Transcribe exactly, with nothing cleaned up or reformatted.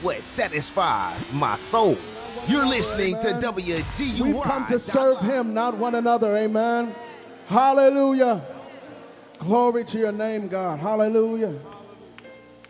what satisfies my soul. You're listening Amen. to W G U Y. We've come to serve him, not one another. Amen. Hallelujah. Glory to your name, God. Hallelujah.